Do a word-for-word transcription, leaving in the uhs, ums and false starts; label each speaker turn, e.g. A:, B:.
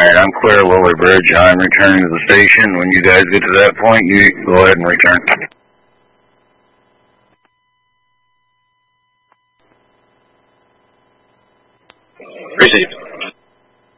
A: Alright, I'm clear at Lily Bridge. I'm returning to the station. When you guys get to that point, you go ahead and return.
B: Received.